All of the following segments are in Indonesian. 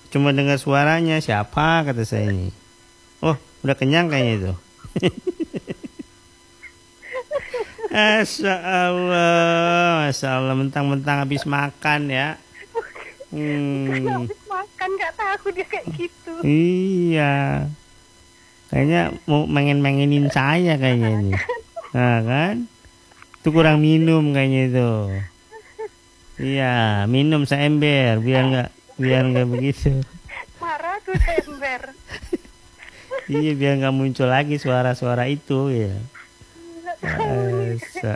Cuma dengar suaranya, siapa kata saya ini. Oh, udah kenyang kayaknya itu. Masya Allah, mentang-mentang habis makan ya. Bukan habis makan, nggak tahu dia kayak gitu. Iya, kayaknya mau mengen-mengenin saya kayaknya ini. Nah kan, itu kurang minum kayaknya itu. Iya, minum seember biar nggak begitu. Marah tuh ember. Iya, biar nggak muncul lagi suara-suara itu ya. Nggak tahu nih.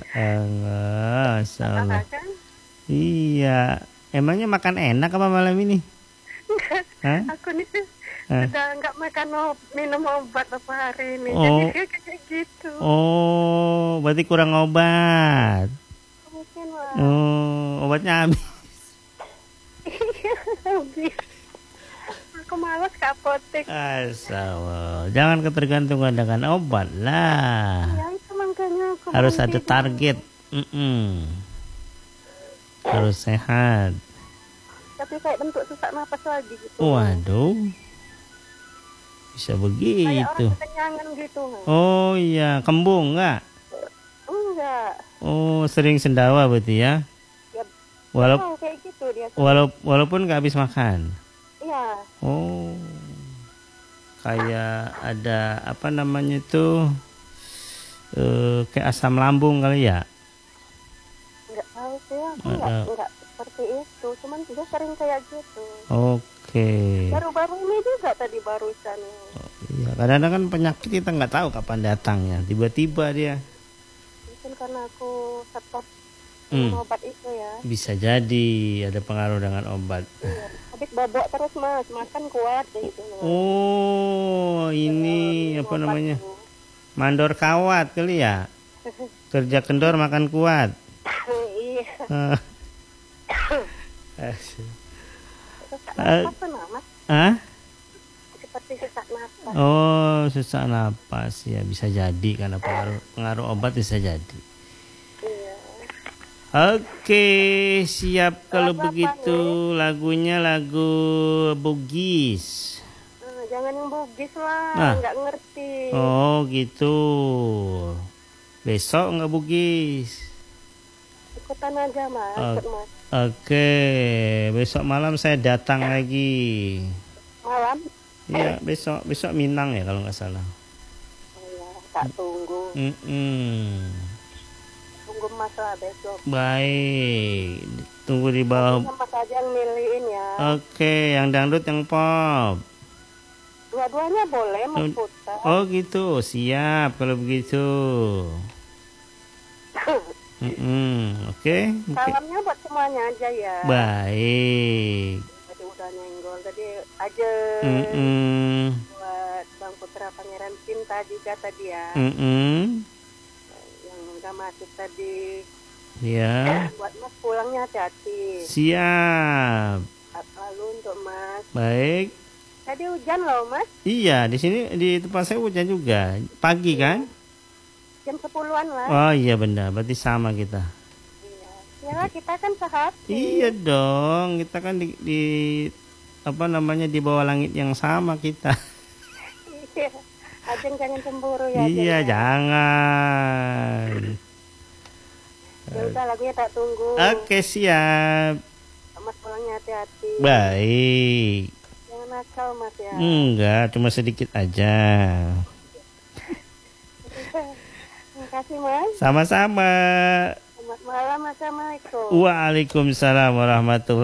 Masya Allah. Parah kan? Iya, emangnya makan enak apa malam ini? Enggak. Hah? Aku nih Hah? udah nggak makan minum obat apa hari ini. Jadi Oh, dia kayak gitu. oh, berarti kurang obat. Mungkin lah. Oh, obatnya habis. Iya, habis. Aku malas ke apotek. Asal, jangan ketergantungan dengan obat lah. Ya itu makanya aku Harus ada berhenti dulu. target. Mm-mm. Harus sehat. Tapi kayak bentuk sesak napas lagi gitu. Waduh, bisa Kayak begitu. orang kekenyangan gitu. Oh iya, kembung nggak? Enggak. Oh, sering sendawa berarti ya? Ya, Walau, kayak gitu dia. walaupun nggak habis makan. Iya. Oh, kayak ada apa namanya itu, kayak asam lambung kali ya? Enggak tahu sih, aku Nggak tahu. enggak seperti itu. Cuman dia sering kayak gitu. Oke. Baru-baru ini juga tadi barusan. Iya, kadang-kadang kan penyakit kita nggak tahu kapan datangnya. Tiba-tiba dia. Mungkin karena aku stop Hmm, minum obat itu ya. bisa jadi ada pengaruh dengan obat. Iya. Habis bobok terus mas, makan kuat gitu. Oh, ini Minum apa obat namanya? tuh. Mandor kawat kali ya? Kerja kendor makan kuat. Iya. Asyik. Sesak napas tuh nah, mas. Ah? Seperti sesak napas. Oh, sesak napas ya, bisa jadi karena pengaruh obat bisa jadi. Iya. Oke, siap kalau Lagu apa begitu. Lagunya lagu Bugis. Jangan yang bugis lah, Nah. nggak ngerti. Oh, gitu. Besok nggak Bugis. Ikutan aja mas, O- ikut mas. Oke, besok malam saya datang lagi. Malam. Iya, besok Minang ya kalau nggak salah. Oh iya, tak tunggu. Tunggu mas lah besok. Baik, tunggu di bawah. Pokoknya mas aja yang milihin ya. Oke, yang dangdut yang pop. Dua-duanya boleh mas putar. Oh gitu, siap kalau begitu. Oke. Salamnya buat semuanya aja ya. Baik. Tadi udah nyenggol, tadi aja buat Bang Putra Pangeran Cinta juga tadi ya. Yang udah masuk tadi. Ya. Buat mas pulangnya hati-hati. Siap. Lalu untuk mas. Baik. Tadi hujan loh mas. Iya, di sini di tempat saya hujan juga. Pagi kan? Jam 10-an lah. Oh iya benar, berarti sama kita. Iya. Ya kita kan sehati. Iya dong, kita kan di apa namanya di bawah langit yang sama kita. Iya. Ajeng jangan cemburu ya. Iya, Ajeng, ya. jangan. Ya udah lagunya tak tunggu. Oke, siap. Mas pulangnya hati-hati. Baik. Jangan nakal mas ya. Enggak, cuma sedikit aja. Terima kasih mas. Sama-sama. Selamat malam. Assalamualaikum. Waalaikumsalam warahmatullahi